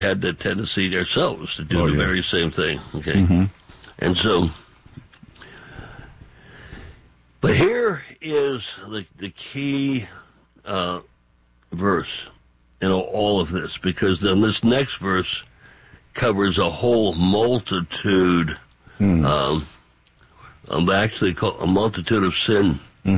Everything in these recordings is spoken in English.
had the tendency ourselves to do the very same thing. Okay, and so, but here is the key verse in all of this, because then this next verse covers a whole multitude, actually a multitude of sin.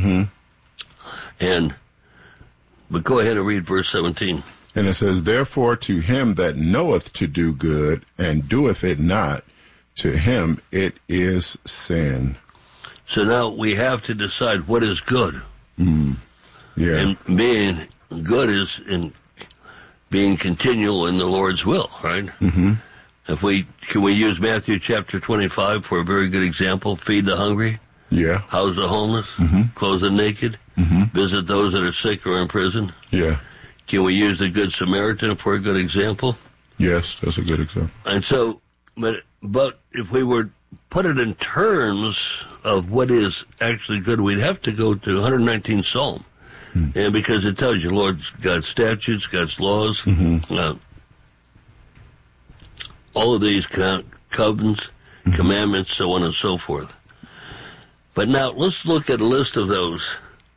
But go ahead and read verse 17. And it says, therefore to him that knoweth to do good and doeth it not, to him it is sin. So now we have to decide what is good. Yeah. And being good is in being continual in the Lord's will, right? Can we use Matthew chapter 25 for a very good example? Feed the hungry. Yeah. House the homeless. Clothe the naked. Visit those that are sick or in prison. Yeah. Can we use the Good Samaritan for a good example? Yes, that's a good example. And so, but if we were put it in terms of what is actually good, we'd have to go to 119 Psalm. And because it tells you, Lord's God's statutes, God's laws, all of these covenants, commandments, so on and so forth. But now let's look at a list of those.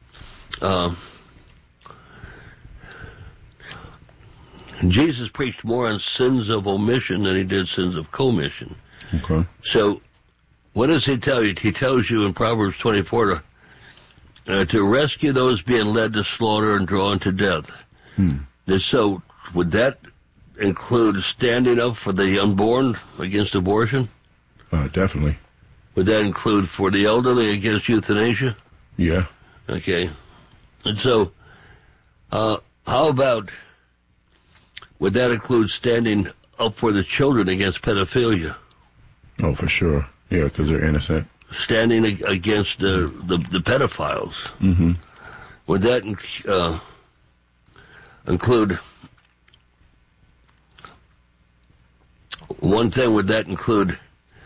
Jesus preached more on sins of omission than he did sins of commission. Okay. So what does he tell you? He tells you in Proverbs 24 to rescue those being led to slaughter and drawn to death. So would that include standing up for the unborn against abortion? Definitely. Would that include for the elderly against euthanasia? Yeah. Okay. And so, how about, would that include standing up for the children against pedophilia? Oh, for sure. Yeah, because they're innocent. Standing against the pedophiles. Would that include, one thing, would that include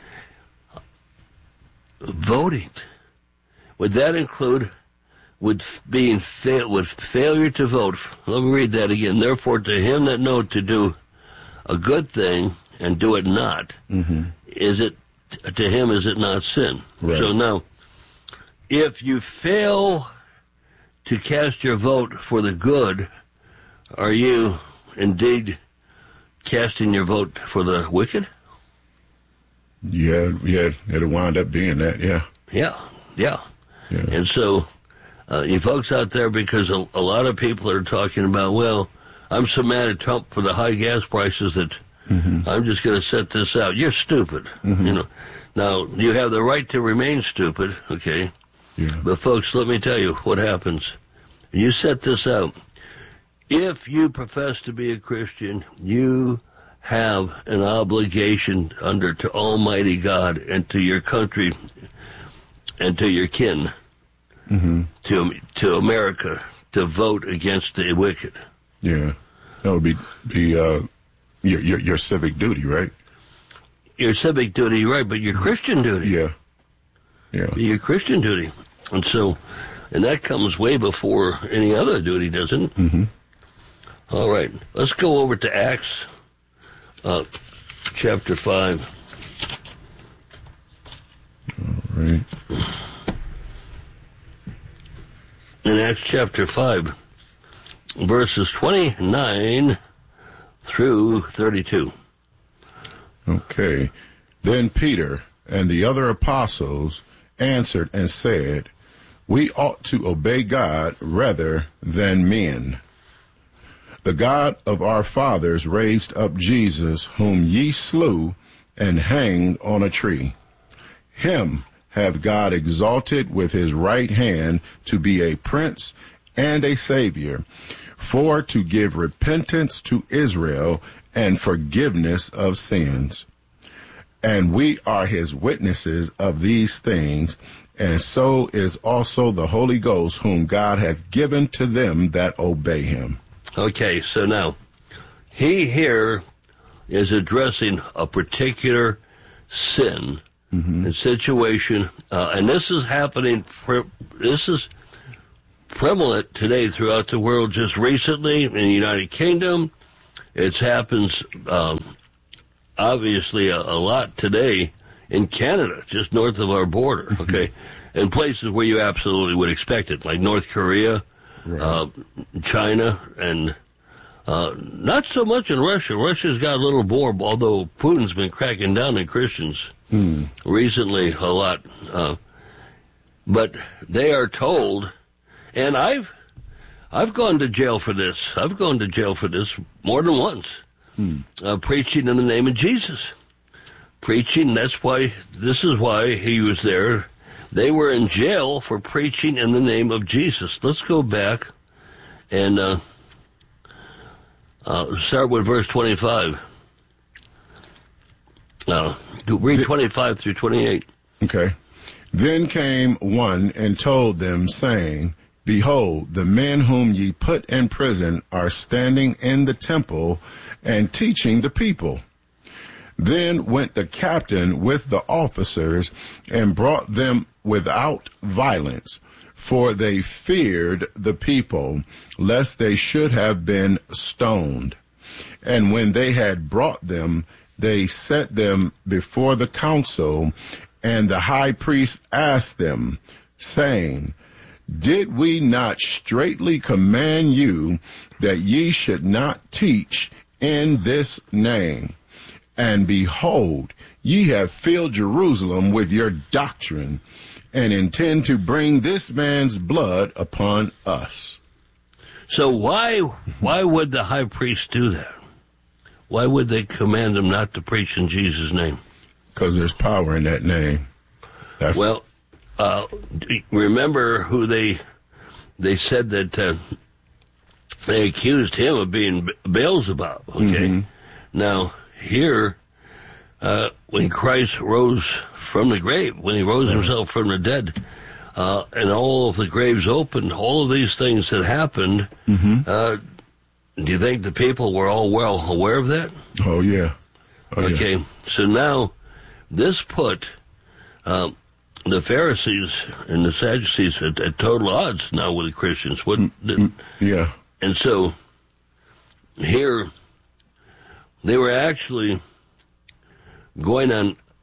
voting? Would that include with failure to vote? Let me read that again. Therefore, to him that knoweth to do a good thing and do it not, is it to him is it not sin? Right. So now, if you fail to cast your vote for the good, are you indeed casting your vote for the wicked? Yeah, it'll wind up being that, Yeah. And so, you folks out there, because a lot of people are talking about, well, I'm so mad at Trump for the high gas prices that I'm just going to set this out. You're stupid. Now, you have the right to remain stupid, okay? Yeah. But folks, let me tell you what happens. You set this out. If you profess to be a Christian, you have an obligation to Almighty God and to your country and to your kin, to America, to vote against the wicked. Yeah, that would be your civic duty, right? Your civic duty, right? But your Christian duty. Yeah. Your Christian duty, and so, and that comes way before any other duty, doesn't it? All right, let's go over to Acts. Chapter 5. All right. In Acts chapter 5, verses 29 through 32. Okay. Then Peter and the other apostles answered and said, we ought to obey God rather than men. The God of our fathers raised up Jesus, whom ye slew and hanged on a tree. Him hath God exalted with his right hand to be a prince and a savior, for to give repentance to Israel and forgiveness of sins. And we are his witnesses of these things, and so is also the Holy Ghost, whom God hath given to them that obey him. Okay, so now, he here is addressing a particular sin and situation, and this is happening, this is prevalent today throughout the world. Just recently in the United Kingdom, It happens, obviously, a lot today in Canada, just north of our border, okay? In places where you absolutely would expect it, like North Korea, right. China, and not so much in Russia. Russia's got a little more, although Putin's been cracking down on Christians recently a lot. But they are told, and I've gone to jail for this. I've gone to jail for this more than once, preaching in the name of Jesus. Preaching, this is why he was there. They were in jail for preaching in the name of Jesus. Let's go back and start with verse 25. Read 25 through 28. Okay. Then came one and told them, saying, Behold, the men whom ye put in prison are standing in the temple and teaching the people. Then went the captain with the officers and brought them without violence, for they feared the people, lest they should have been stoned. And when they had brought them, they set them before the council, and the high priest asked them, saying, Did we not straitly command you that ye should not teach in this name? And behold, ye have filled Jerusalem with your doctrine, and intend to bring this man's blood upon us. So why would the high priest do that? Why would they command him not to preach in Jesus' name? Because there's power in that name. Remember who they said that they accused him of being Beelzebub, okay? Now, here, when Christ rose from the grave, when he rose himself from the dead, and all of the graves opened, all of these things that happened, do you think the people were all well aware of that? Oh, yeah. Okay, so now this put the Pharisees and the Sadducees at total odds now with the Christians, wouldn't it? Yeah. And so here they were actually going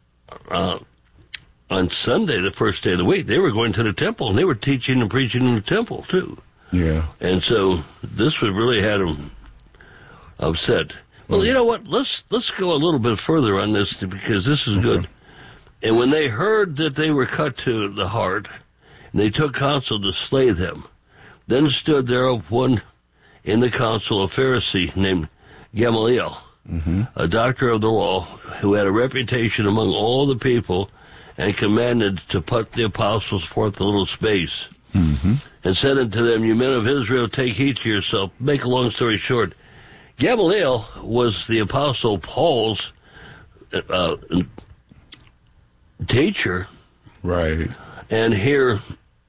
on Sunday, the first day of the week. They were going to the temple, and they were teaching and preaching in the temple too. Yeah. And so this would really had them upset. Well, you know what? Let's go a little bit further on this, because this is good. And when they heard that they were cut to the heart, and they took counsel to slay them, then stood there up one in the council, a Pharisee named Gamaliel, a doctor of the law, who had a reputation among all the people, and commanded to put the apostles forth a little space, and said unto them, You men of Israel, take heed to yourself. Make a long story short, Gamaliel was the apostle Paul's teacher. Right. And here,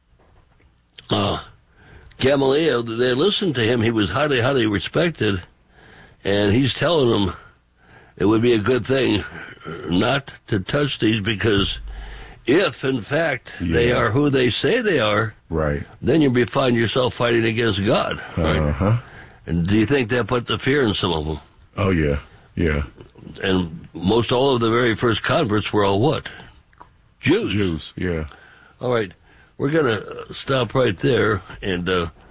Gamaliel, they listened to him. He was highly, highly respected. And he's telling them it would be a good thing not to touch these, because if, in fact, they are who they say they are, right, then you'll find yourself fighting against God. Right? And do you think that put the fear in some of them? Oh, yeah. Yeah. And most all of the very first converts were all what? Jews. Jews, yeah. All right. We're going to stop right there, and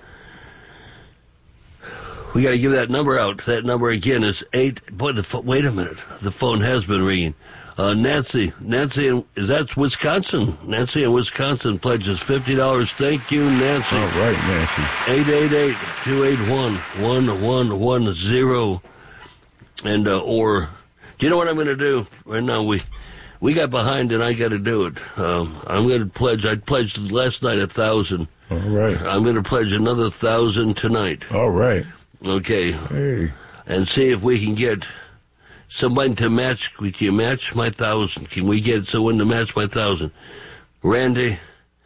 we got to give that number out. That number again is 8. Boy, wait a minute. The phone has been ringing. Nancy, is that Wisconsin? Nancy in Wisconsin pledges $50. Thank you, Nancy. All right, Nancy. 888-281-1110. And, or, do you know what I'm going to do? Right now, we got behind, and I got to do it. I'm going to pledge. I pledged last night 1,000. All right. I'm going to pledge another 1,000 tonight. All right. Okay. Hey. And see if we can get somebody to match. Can you match my 1,000? Can we get someone to match my 1,000? Randy,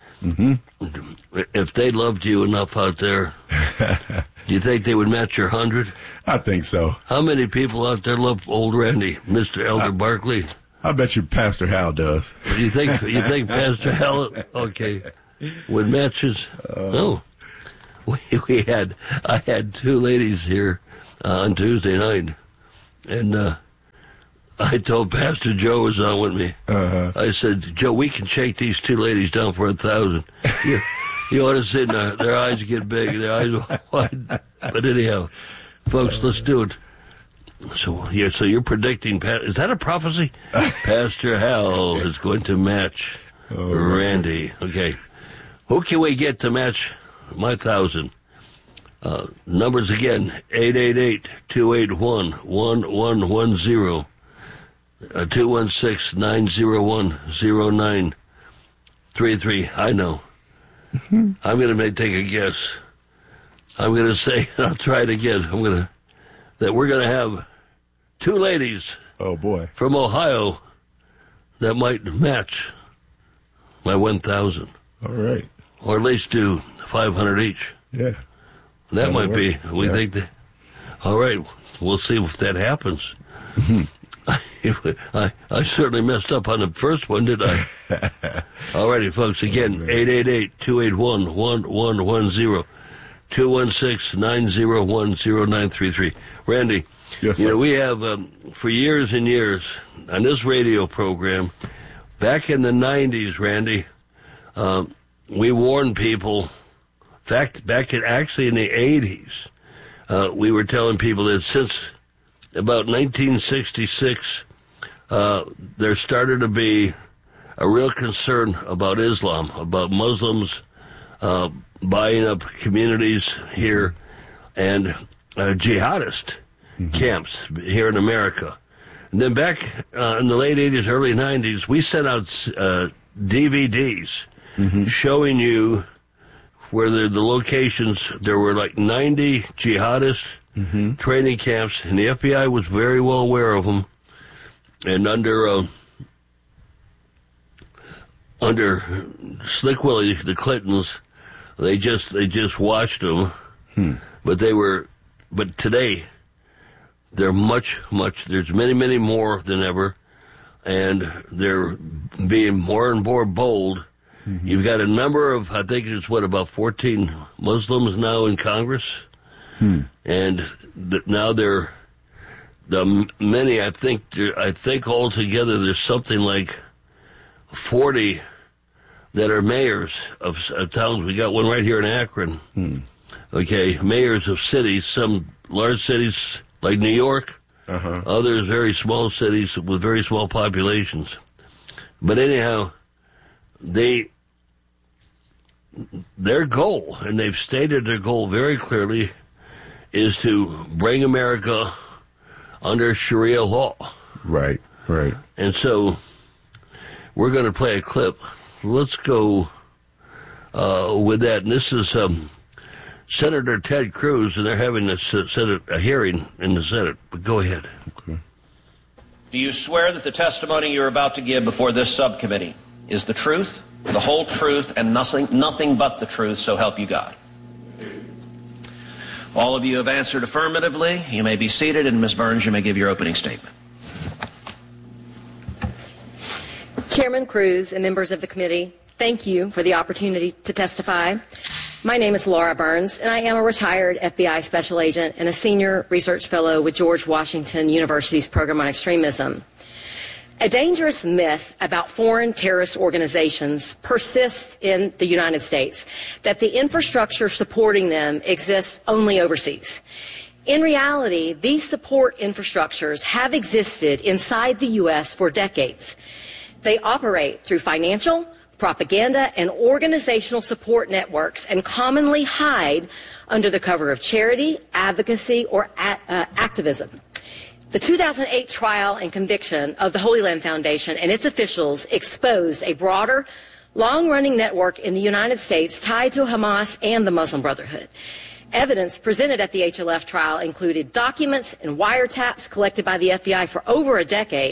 if they loved you enough out there, do you think they would match your 100? I think so. How many people out there love old Randy, Mr. Elder Barkley? I bet you Pastor Hal does. You think Pastor Hal, okay, would match his? No. I had 2 ladies here on Tuesday night, and I told Pastor Joe was on with me. I said, Joe, we can shake these two ladies down for 1,000. You ought to see their eyes get big, their eyes wide. But anyhow, folks, let's do it. So you're predicting, is that a prophecy? Pastor Hal is going to match Randy. Okay. Who can we get to match my 1,000? Numbers again, 888-281-1110. 216-901-0933. I know. I'm going to take a guess. I'm going to say, and I'll try it again. That we're going to have two ladies. Oh boy. From Ohio that might match my 1,000. All right. Or at least do 500 each. Yeah. That might be. We think that. All right. We'll see if that happens. I certainly messed up on the first one, didn't I? All righty, folks. Again, 888-281-1110. 216-901-0933. Randy, yes, sir. We have, for years and years, on this radio program, back in the 90s, Randy, we warned people, in fact, actually in the 80s, we were telling people that since about 1966, there started to be a real concern about Islam, about Muslims buying up communities here, and jihadist camps here in America. And then back in the late 80s, early 90s, we sent out DVDs showing you where the locations, there were like 90 jihadist training camps, and the FBI was very well aware of them. And under Slick Willie, the Clintons, they just watched them. But today, they're much, there's many more than ever, and they're being more and more bold. You've got a number of, I think it's about 14 Muslims now in Congress. And now they're many. I think altogether there's something like 40 that are mayors of towns. We got one right here in Akron. Okay, mayors of cities, some large cities like New York, others very small cities with very small populations. But anyhow, their goal, and they've stated their goal very clearly, is to bring America under Sharia law. Right. And so we're going to play a clip. Let's go with that. And this is Senator Ted Cruz, and they're having a hearing in the Senate. But go ahead. Okay. Do you swear that the testimony you're about to give before this subcommittee is the truth, the whole truth, and nothing but the truth, so help you God? All of you have answered affirmatively. You may be seated, and Ms. Burns, you may give your opening statement. Chairman Cruz and members of the committee, thank you for the opportunity to testify. My name is Laura Burns, and I am a retired FBI special agent and a senior research fellow with George Washington University's Program on Extremism. A dangerous myth about foreign terrorist organizations persists in the United States, that the infrastructure supporting them exists only overseas. In reality, these support infrastructures have existed inside the U.S. for decades. They operate through financial, propaganda, and organizational support networks and commonly hide under the cover of charity, advocacy, or activism. The 2008 trial and conviction of the Holy Land Foundation and its officials exposed a broader, long-running network in the United States tied to Hamas and the Muslim Brotherhood. Evidence presented at the HLF trial included documents and wiretaps collected by the FBI for over a decade,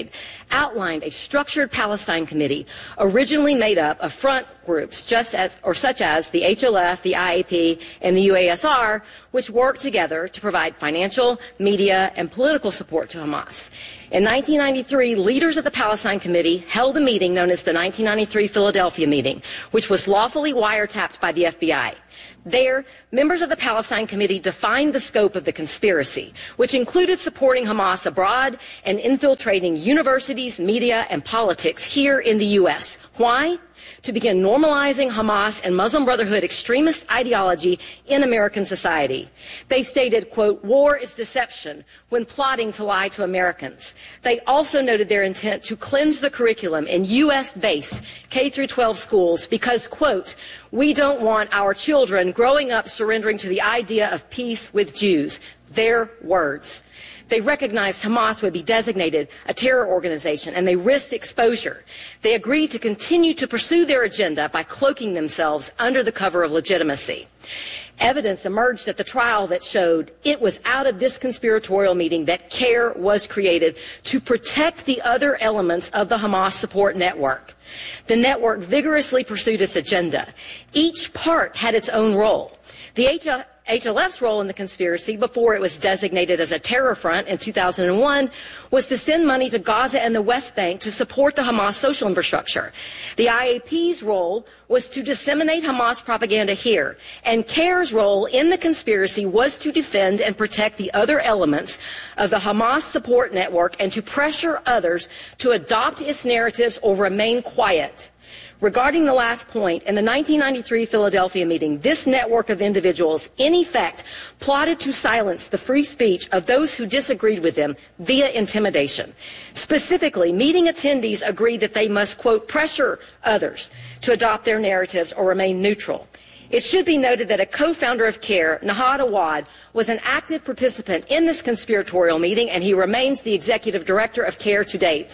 outlined a structured Palestine committee originally made up of front groups such as the HLF, the IAP, and the UASR, which worked together to provide financial, media, and political support to Hamas. In 1993, leaders of the Palestine Committee held a meeting known as the 1993 Philadelphia meeting, which was lawfully wiretapped by the FBI. There, members of the Palestine Committee defined the scope of the conspiracy, which included supporting Hamas abroad and infiltrating universities, media, and politics here in the U.S. Why? To begin normalizing Hamas and Muslim Brotherhood extremist ideology in American society. They stated, quote, war is deception when plotting to lie to Americans. They also noted their intent to cleanse the curriculum in U.S.-based K-12 schools because, quote, we don't want our children growing up surrendering to the idea of peace with Jews. Their words. They recognized Hamas would be designated a terror organization, and they risked exposure. They agreed to continue to pursue their agenda by cloaking themselves under the cover of legitimacy. Evidence emerged at the trial that showed it was out of this conspiratorial meeting that CARE was created to protect the other elements of the Hamas support network. The network vigorously pursued its agenda. Each part had its own role. The HLF's role in the conspiracy, before it was designated as a terror front in 2001, was to send money to Gaza and the West Bank to support the Hamas social infrastructure. The IAP's role was to disseminate Hamas propaganda here, and CARE's role in the conspiracy was to defend and protect the other elements of the Hamas support network and to pressure others to adopt its narratives or remain quiet. Regarding the last point, in the 1993 Philadelphia meeting, this network of individuals, in effect, plotted to silence the free speech of those who disagreed with them via intimidation. Specifically, meeting attendees agreed that they must, quote, pressure others to adopt their narratives or remain neutral. It should be noted that a co-founder of CARE, Nahad Awad, was an active participant in this conspiratorial meeting, and he remains the executive director of CARE to date.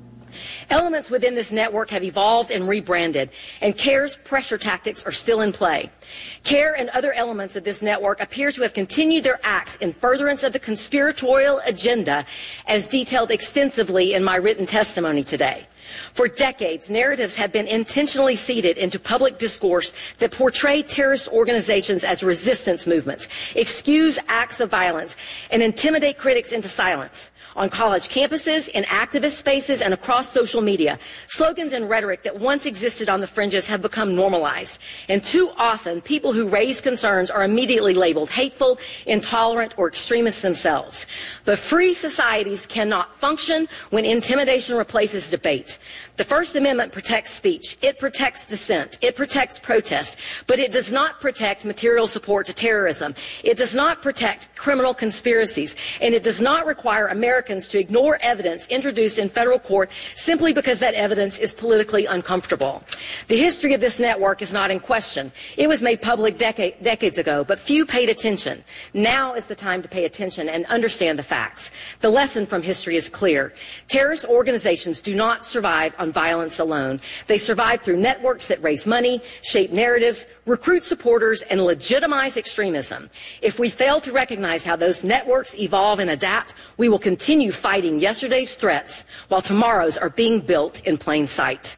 Elements within this network have evolved and rebranded, and CARE's pressure tactics are still in play. CARE and other elements of this network appear to have continued their acts in furtherance of the conspiratorial agenda, as detailed extensively in my written testimony today. For decades, narratives have been intentionally seeded into public discourse that portray terrorist organizations as resistance movements, excuse acts of violence, and intimidate critics into silence. On college campuses, in activist spaces, and across social media, slogans and rhetoric that once existed on the fringes have become normalized. And too often, people who raise concerns are immediately labeled hateful, intolerant, or extremists themselves. But free societies cannot function when intimidation replaces debate. The First Amendment protects speech. It protects dissent. It protects protest. But it does not protect material support to terrorism. It does not protect criminal conspiracies. And it does not require Americans to ignore evidence introduced in federal court simply because that evidence is politically uncomfortable. The history of this network is not in question. It was made public decades ago, but few paid attention. Now is the time to pay attention and understand the facts. The lesson from history is clear. Terrorist organizations do not survive on violence alone. They survive through networks that raise money, shape narratives, recruit supporters, and legitimize extremism. If we fail to recognize how those networks evolve and adapt, we will continue fighting yesterday's threats while tomorrow's are being built in plain sight.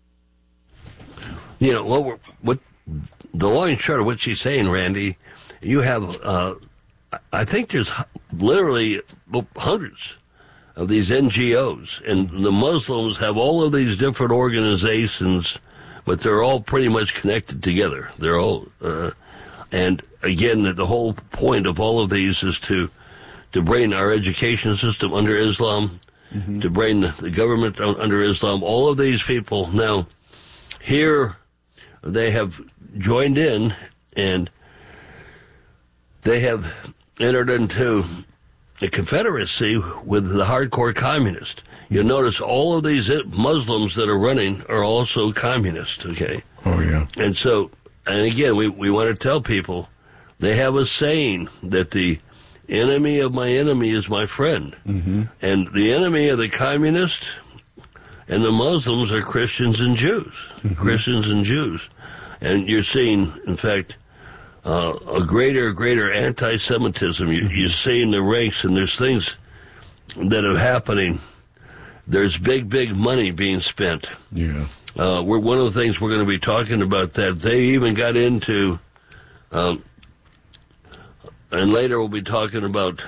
You know, what the long and short of what she's saying, Randy, you have, I think there's literally hundreds of these NGOs, and the Muslims have all of these different organizations, but they're all pretty much connected together. They're all, and again, the whole point of all of these is to bring our education system under Islam, to bring the government under Islam. All of these people now, here, they have joined in, and they have entered into a confederacy with the hardcore communists. You'll notice all of these Muslims that are running are also communists, okay? Oh, yeah. And so, and again, we want to tell people, they have a saying that the enemy of my enemy is my friend. And the enemy of the communists and the Muslims are Christians and Jews. Christians and Jews. And you're seeing, in fact, a greater anti-Semitism. You see in the ranks, and there's things that are happening there's big money being spent. Yeah. One of the things we're going to be talking about that. They even got into, and later we'll be talking about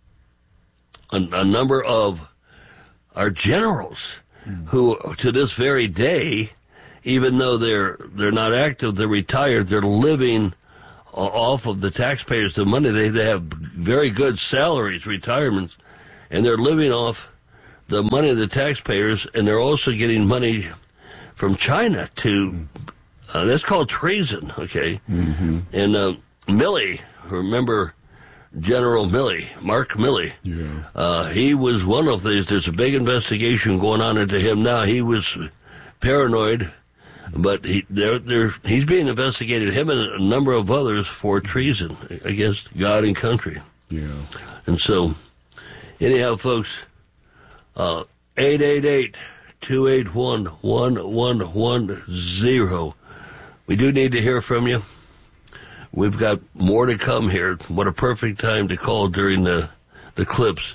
a number of our generals who, to this very day, even though they're not active, they're retired, they're living off of the taxpayers' the money. They have very good salaries, retirements, and they're living off the money of the taxpayers, and they're also getting money from China to, that's called treason, okay? Mm-hmm. And Milley, remember General Milley, Mark Milley? Yeah. He was one of these. There's a big investigation going on into him now. He was paranoid, but he's being investigated, him and a number of others, for treason against God and country. Yeah. And so, anyhow, folks, 888-281-1110. We do need to hear from you. We've got more to come here. What a perfect time to call during the clips.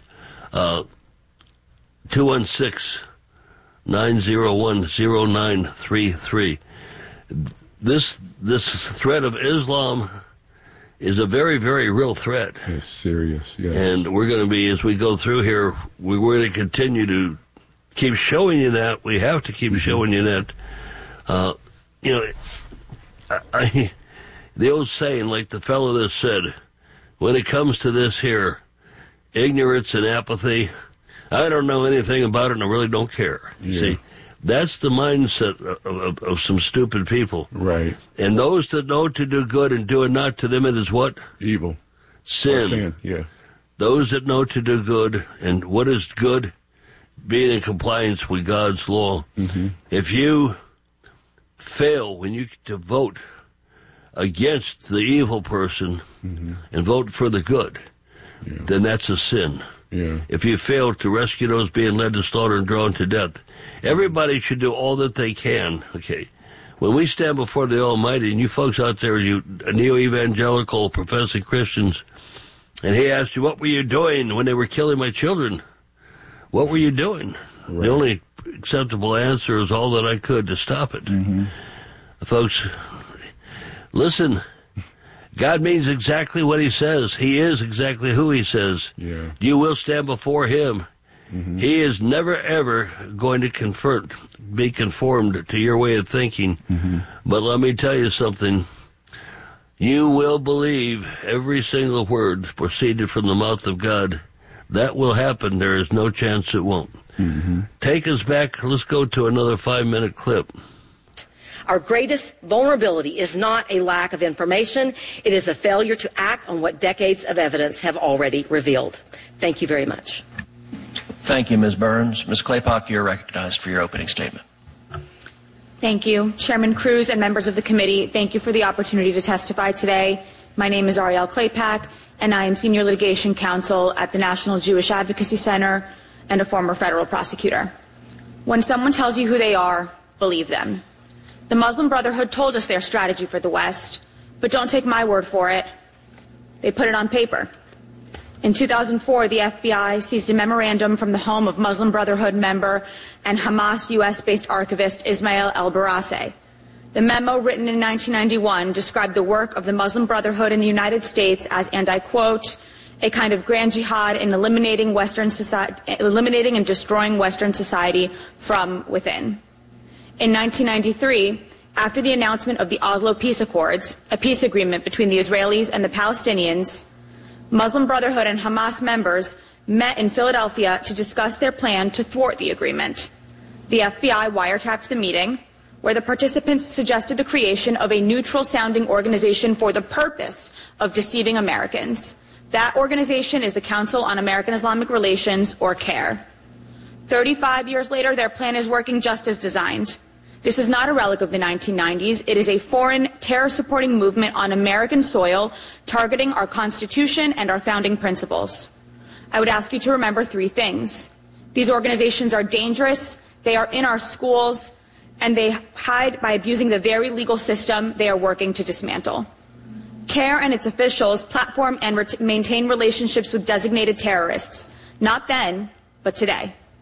216-901-0933. This threat of Islam is a very, very real threat. It's serious, yeah. And we're going to be, as we go through here, we're going to continue to keep showing you that. We have to keep showing you that. The old saying, like the fellow that said, when it comes to this here, ignorance and apathy, I don't know anything about it and I really don't care. Yeah. See, that's the mindset of some stupid people. Right. And those that know to do good and do it not, to them it is what? Evil. Sin. Or sin, yeah. Those that know to do good, and what is good? Being in compliance with God's law. Mm-hmm. If you fail to vote against the evil person and vote for the good, then that's a sin. Yeah. If you fail to rescue those being led to slaughter and drawn to death, everybody should do all that they can. Okay, when we stand before the Almighty, and you folks out there, you neo-evangelical professing Christians, and He asked you, what were you doing when they were killing my children? What were you doing? Right. The only acceptable answer is all that I could to stop it. Mm-hmm. Folks, listen. God means exactly what He says. He is exactly who He says. Yeah. You will stand before Him. Mm-hmm. He is never, ever going to be conformed to your way of thinking. Mm-hmm. But let me tell you something. You will believe every single word proceeded from the mouth of God. That will happen. There is no chance it won't. Mm-hmm. Take us back. Let's go to another 5-minute clip. Our greatest vulnerability is not a lack of information. It is a failure to act on what decades of evidence have already revealed. Thank you very much. Thank you, Ms. Burns. Ms. Claypock, you're recognized for your opening statement. Thank you. Chairman Cruz and members of the committee, thank you for the opportunity to testify today. My name is Ariel Claypack, and I am Senior Litigation Counsel at the National Jewish Advocacy Center and a former federal prosecutor. When someone tells you who they are, believe them. The Muslim Brotherhood told us their strategy for the West, but don't take my word for it. They put it on paper. In 2004, the FBI seized a memorandum from the home of Muslim Brotherhood member and Hamas U.S.-based archivist Ismail el-Barassi. The memo, written in 1991, described the work of the Muslim Brotherhood in the United States as, and I quote, a kind of grand jihad in eliminating and destroying Western society from within. In 1993, after the announcement of the Oslo Peace Accords, a peace agreement between the Israelis and the Palestinians, Muslim Brotherhood and Hamas members met in Philadelphia to discuss their plan to thwart the agreement. The FBI wiretapped the meeting, where the participants suggested the creation of a neutral-sounding organization for the purpose of deceiving Americans. That organization is the Council on American-Islamic Relations, or CAIR. 35 years later, their plan is working just as designed. This is not a relic of the 1990s. It is a foreign terror-supporting movement on American soil targeting our Constitution and our founding principles. I would ask you to remember 3 things. These organizations are dangerous, they are in our schools, and they hide by abusing the very legal system they are working to dismantle. CAIR and its officials platform and maintain relationships with designated terrorists, not then, but today.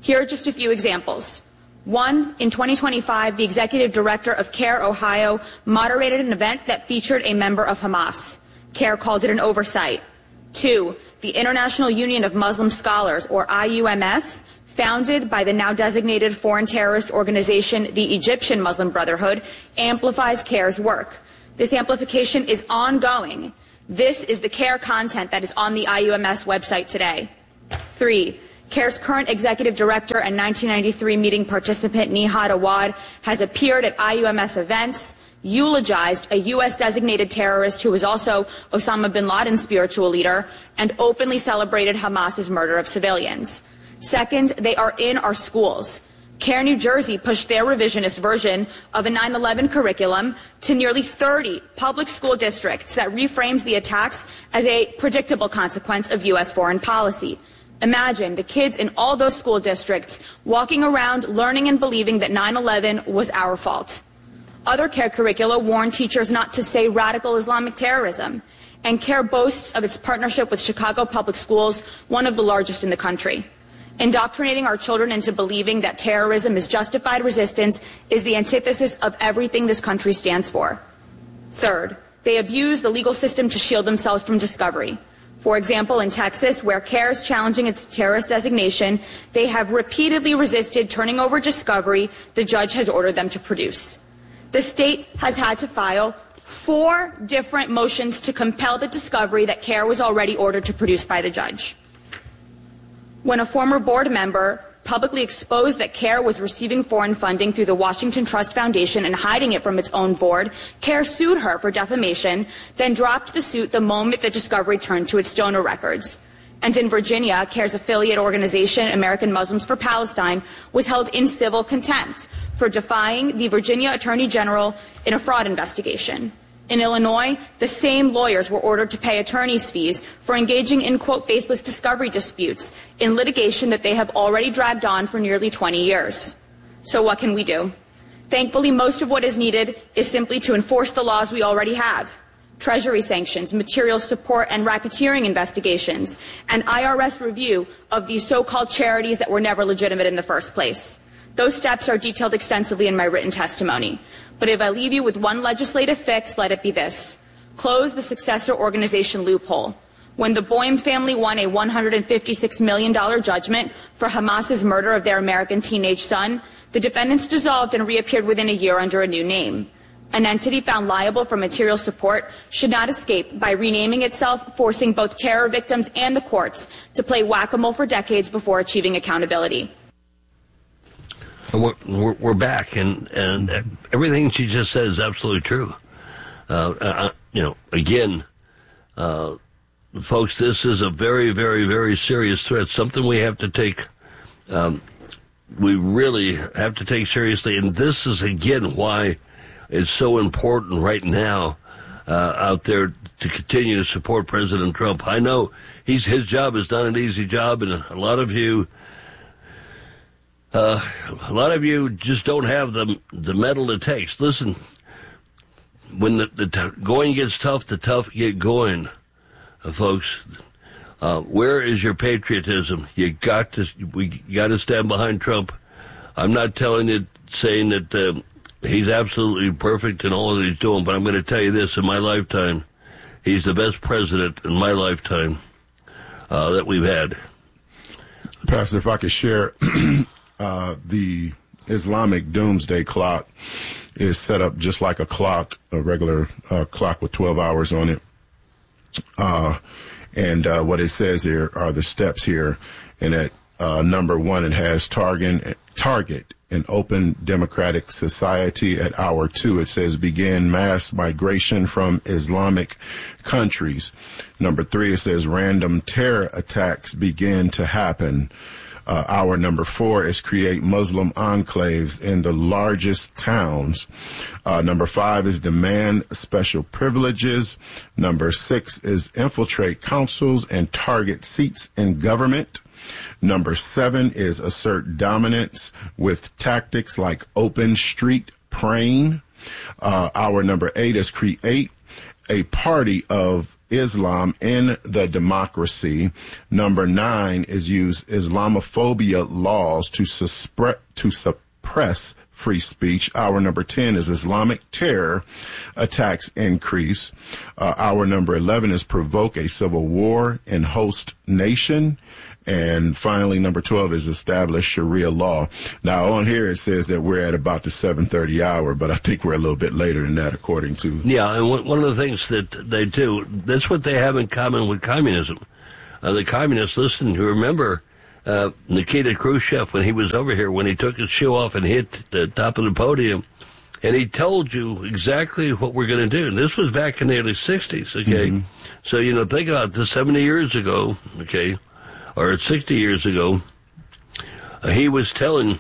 Here are just a few examples. 1, in 2025, the executive director of CARE Ohio moderated an event that featured a member of Hamas. CARE called it an oversight. 2, the International Union of Muslim Scholars, or IUMS, founded by the now designated foreign terrorist organization, the Egyptian Muslim Brotherhood, amplifies CARE's work. This amplification is ongoing. This is the CARE content that is on the IUMS website today. 3, CARE's current executive director and 1993 meeting participant, Nihad Awad, has appeared at IUMS events, eulogized a U.S. designated terrorist who was also Osama bin Laden's spiritual leader, and openly celebrated Hamas's murder of civilians. Second, they are in our schools. CARE New Jersey pushed their revisionist version of a 9/11 curriculum to nearly 30 public school districts that reframes the attacks as a predictable consequence of U.S. foreign policy. Imagine the kids in all those school districts walking around learning and believing that 9/11 was our fault. Other CARE curricula warn teachers not to say radical Islamic terrorism, and CARE boasts of its partnership with Chicago Public Schools, one of the largest in the country. Indoctrinating our children into believing that terrorism is justified resistance is the antithesis of everything this country stands for. Third, they abuse the legal system to shield themselves from discovery. For example, in Texas, where CARE is challenging its terrorist designation, they have repeatedly resisted turning over discovery the judge has ordered them to produce. The state has had to file 4 different motions to compel the discovery that CARE was already ordered to produce by the judge. When a former board member publicly exposed that CARE was receiving foreign funding through the Washington Trust Foundation and hiding it from its own board, CARE sued her for defamation, then dropped the suit the moment the discovery turned to its donor records. And in Virginia, CARE's affiliate organization, American Muslims for Palestine, was held in civil contempt for defying the Virginia Attorney General in a fraud investigation. In Illinois, the same lawyers were ordered to pay attorney's fees for engaging in, quote, baseless discovery disputes in litigation that they have already dragged on for nearly 20 years. So what can we do? Thankfully, most of what is needed is simply to enforce the laws we already have. Treasury sanctions, material support and racketeering investigations, and IRS review of these so-called charities that were never legitimate in the first place. Those steps are detailed extensively in my written testimony. But if I leave you with one legislative fix, let it be this. Close the successor organization loophole. When the Boehm family won a $156 million judgment for Hamas's murder of their American teenage son, the defendants dissolved and reappeared within a year under a new name. An entity found liable for material support should not escape by renaming itself, forcing both terror victims and the courts to play whack-a-mole for decades before achieving accountability. We're back, and everything she just said is absolutely true. Again, folks, this is a very, very, very serious threat. Something we have to take. We really have to take seriously, and this is again why it's so important right now out there to continue to support President Trump. I know his job is not an easy job, and a lot of you just don't have the mettle it takes. Listen, when the going gets tough, the tough get going, folks. Where is your patriotism? We got to stand behind Trump. I'm not saying that he's absolutely perfect in all that he's doing, but I'm going to tell you this: in my lifetime, he's the best president in my lifetime that we've had. Pastor, if I could share. The Islamic doomsday clock is set up just like a clock, a regular clock with 12 hours on it. And what it says here are the steps here. And at number 1, it has target an open democratic society. At hour 2, it says begin mass migration from Islamic countries. Number 3, it says random terror attacks begin to happen. Hour number 4 is create Muslim enclaves in the largest towns. Number 5 is demand special privileges. Number 6 is infiltrate councils and target seats in government. Number 7 is assert dominance with tactics like open street praying. Hour number 8 is create a party of Islam in the democracy. Number 9 is use Islamophobia laws to suppress free speech. Our number 10 is Islamic terror attacks increase. Our number 11 is provoke a civil war in host nation. And finally, number 12 is establish Sharia law. Now, on here it says that we're at about the 7:30 hour, but I think we're a little bit later than that, according to... Yeah, and one of the things that they do, that's what they have in common with communism. The communists, listen, you remember Nikita Khrushchev, when he was over here, when he took his shoe off and hit the top of the podium, and he told you exactly what we're going to do. And this was back in the early 60s, okay? Mm-hmm. So, think about this, 70 years ago, okay, or 60 years ago, he was telling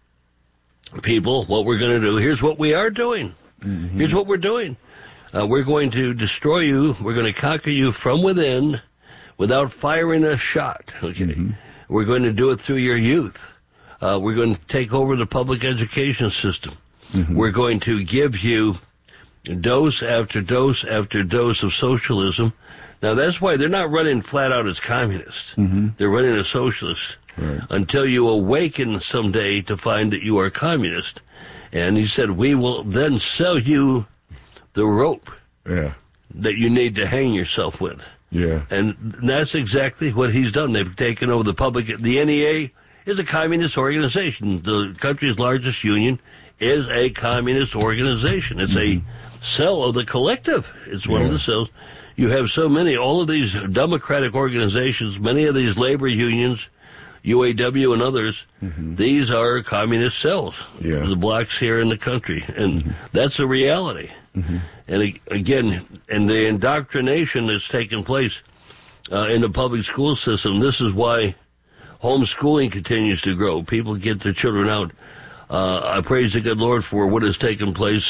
people what we're going to do. Here's what we are doing. Mm-hmm. Here's what we're doing. We're going to destroy you. We're going to conquer you from within without firing a shot, okay? Mm-hmm. We're going to do it through your youth. We're going to take over the public education system. Mm-hmm. We're going to give you dose after dose after dose of socialism. Now, that's why they're not running flat out as communists. Mm-hmm. They're running as socialists until you awaken someday to find that you are communist. And he said, we will then sell you the rope that you need to hang yourself with. Yeah. And that's exactly what he's done. They've taken over the public. The NEA is a communist organization. The country's largest union is a communist organization. It's a cell of the collective. It's one of the cells. You have so many, all of these democratic organizations, many of these labor unions, UAW and others, these are communist cells, the blocks here in the country. And that's a reality. And again, and the indoctrination that's taken place in the public school system, this is why homeschooling continues to grow. People get their children out. I praise the good Lord for what has taken place.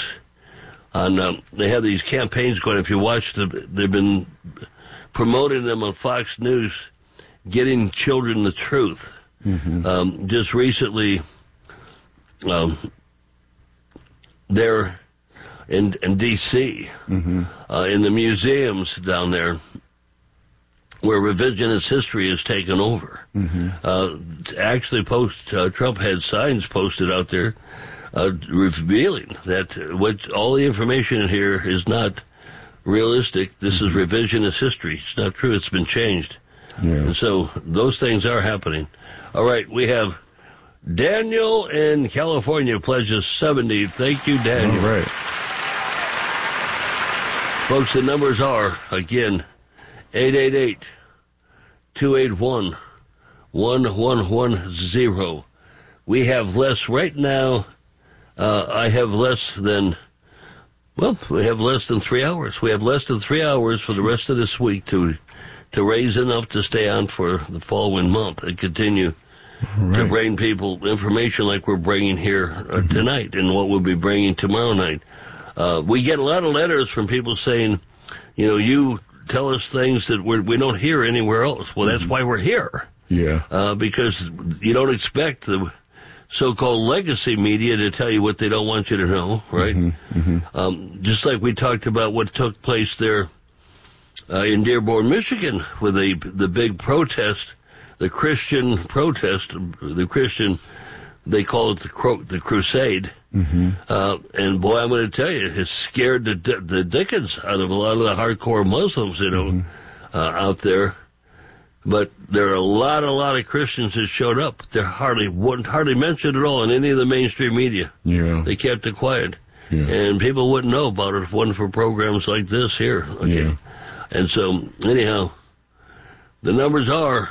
They have these campaigns going. If you watch them, they've been promoting them on Fox News, getting children the truth. Just recently, they're in D.C., in the museums down there, where revisionist history has taken over. Actually, Trump had signs posted out there revealing that all the information in here is not realistic. This is revisionist history. It's not true. It's been changed. And so those things are happening. All right, we have Daniel in California pledges 70. Thank you, Daniel. All right. Folks, the numbers are, again, 888-281-1110. We have less right now. I have less than 3 hours. We have less than 3 hours for the rest of this week to raise enough to stay on for the following month and continue to bring people information like we're bringing here tonight and what we'll be bringing tomorrow night. We get a lot of letters from people saying, you tell us things that we don't hear anywhere else. Well, that's why we're here. Yeah. Because you don't expect the so-called legacy media to tell you what they don't want you to know, right? Just like we talked about what took place there in Dearborn, Michigan, with the big protest, the Christian protest, they call it the crusade. And boy, I'm going to tell you, it's scared the dickens out of a lot of the hardcore Muslims, out there. But there are a lot of Christians that showed up. They're hardly mentioned at all in any of the mainstream media. Yeah. They kept it quiet. Yeah. And people wouldn't know about it if it wasn't for programs like this here. Okay. Yeah. And so, anyhow, the numbers are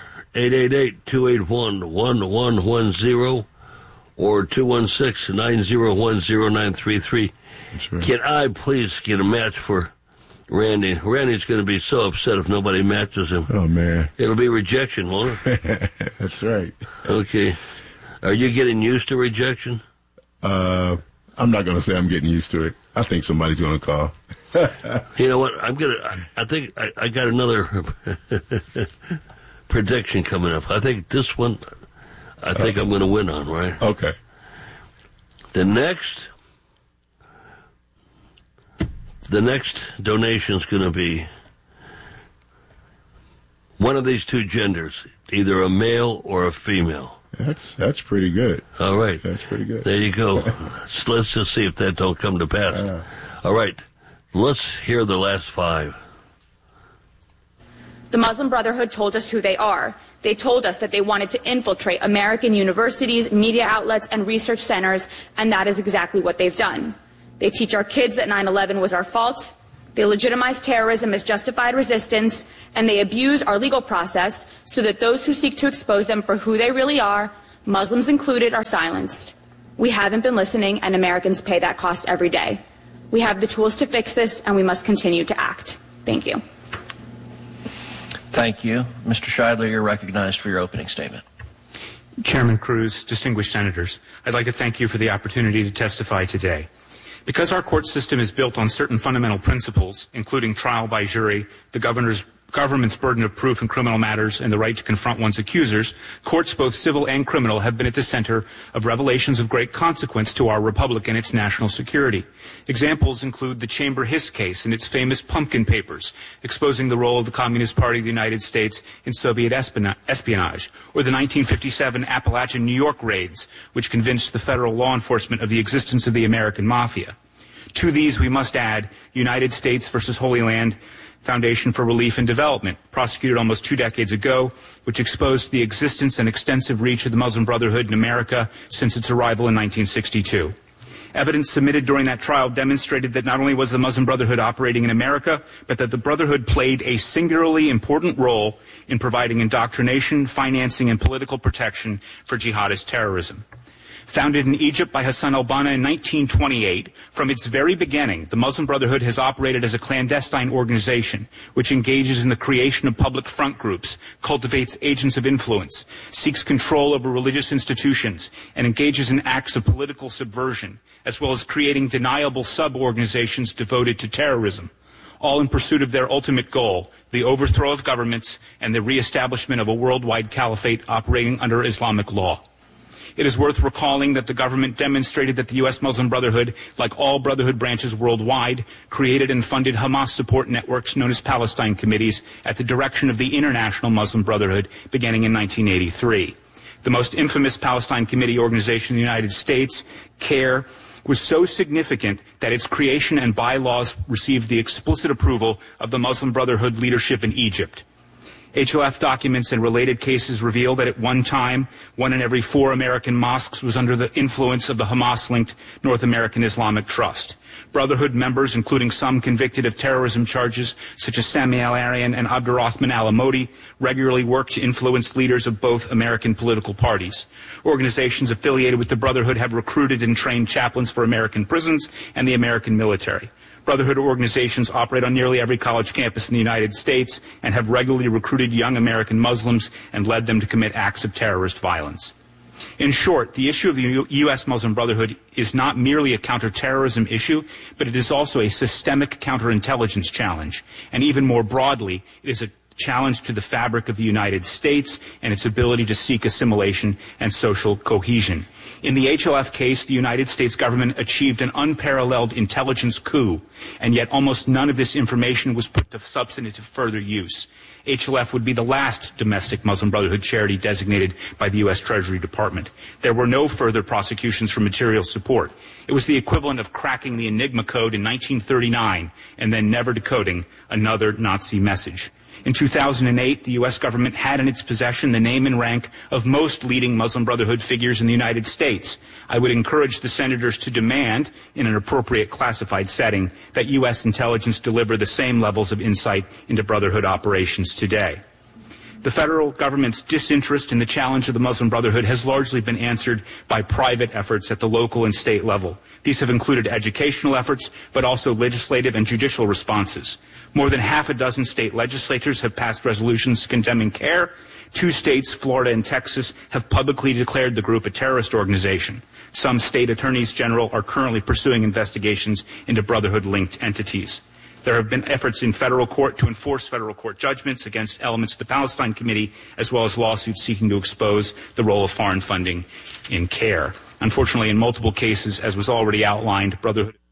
888-281-1110 or 216-901-0933. That's right. Can I please get a match for Randy? Randy's going to be so upset if nobody matches him. Oh, man. It'll be rejection, won't it? That's right. Okay. Are you getting used to rejection? I'm not going to say I'm getting used to it. I think somebody's going to call. You know what? I think I got another prediction coming up. I think this one, I'm going to win on, right? Okay. The next donation is going to be one of these two genders, either a male or a female. That's pretty good. All right. That's pretty good. There you go. Let's just see if that don't come to pass. All right. Let's hear the last 5. The Muslim Brotherhood told us who they are. They told us that they wanted to infiltrate American universities, media outlets, and research centers, and that is exactly what they've done. They teach our kids that 9/11 was our fault. They legitimize terrorism as justified resistance, and they abuse our legal process so that those who seek to expose them for who they really are, Muslims included, are silenced. We haven't been listening, and Americans pay that cost every day. We have the tools to fix this, and we must continue to act. Thank you. Thank you. Mr. Scheidler, you're recognized for your opening statement. Chairman Cruz, distinguished senators, I'd like to thank you for the opportunity to testify today. Because our court system is built on certain fundamental principles, including trial by jury, the government's burden of proof in criminal matters, and the right to confront one's accusers, courts, both civil and criminal, have been at the center of revelations of great consequence to our republic and its national security. Examples include the Chamber Hiss case and its famous Pumpkin Papers, exposing the role of the Communist Party of the United States in Soviet espionage, or the 1957 Appalachian New York raids, which convinced the federal law enforcement of the existence of the American Mafia. To these, we must add United States versus Holy Land Foundation for Relief and Development, prosecuted almost 2 decades ago, which exposed the existence and extensive reach of the Muslim Brotherhood in America since its arrival in 1962. Evidence submitted during that trial demonstrated that not only was the Muslim Brotherhood operating in America, but that the Brotherhood played a singularly important role in providing indoctrination, financing, and political protection for jihadist terrorism. Founded in Egypt by Hassan al-Banna in 1928, from its very beginning, the Muslim Brotherhood has operated as a clandestine organization which engages in the creation of public front groups, cultivates agents of influence, seeks control over religious institutions, and engages in acts of political subversion, as well as creating deniable sub-organizations devoted to terrorism, all in pursuit of their ultimate goal, the overthrow of governments and the reestablishment of a worldwide caliphate operating under Islamic law. It is worth recalling that the government demonstrated that the U.S. Muslim Brotherhood, like all Brotherhood branches worldwide, created and funded Hamas support networks known as Palestine Committees at the direction of the International Muslim Brotherhood beginning in 1983. The most infamous Palestine Committee organization in the United States, CARE, was so significant that its creation and bylaws received the explicit approval of the Muslim Brotherhood leadership in Egypt. HLF documents and related cases reveal that at one time, 1 in every 4 American mosques was under the influence of the Hamas-linked North American Islamic Trust. Brotherhood members, including some convicted of terrorism charges, such as Sami al-Arian and Abdurrahman al-Amodi, regularly work to influence leaders of both American political parties. Organizations affiliated with the Brotherhood have recruited and trained chaplains for American prisons and the American military. Brotherhood organizations operate on nearly every college campus in the United States and have regularly recruited young American Muslims and led them to commit acts of terrorist violence. In short, the issue of the U.S. Muslim Brotherhood is not merely a counterterrorism issue, but it is also a systemic counterintelligence challenge. And even more broadly, it is a challenge to the fabric of the United States and its ability to seek assimilation and social cohesion. In the HLF case, the United States government achieved an unparalleled intelligence coup, and yet almost none of this information was put to substantive further use. HLF would be the last domestic Muslim Brotherhood charity designated by the U.S. Treasury Department. There were no further prosecutions for material support. It was the equivalent of cracking the Enigma code in 1939 and then never decoding another Nazi message. In 2008, the U.S. government had in its possession the name and rank of most leading Muslim Brotherhood figures in the United States. I would encourage the senators to demand, in an appropriate classified setting, that U.S. intelligence deliver the same levels of insight into Brotherhood operations today. The federal government's disinterest in the challenge of the Muslim Brotherhood has largely been answered by private efforts at the local and state level. These have included educational efforts, but also legislative and judicial responses. More than half a dozen state legislatures have passed resolutions condemning CARE. 2 states, Florida and Texas, have publicly declared the group a terrorist organization. Some state attorneys general are currently pursuing investigations into Brotherhood-linked entities. There have been efforts in federal court to enforce federal court judgments against elements of the Palestine Committee, as well as lawsuits seeking to expose the role of foreign funding in CARE. Unfortunately, in multiple cases, as was already outlined, Brotherhood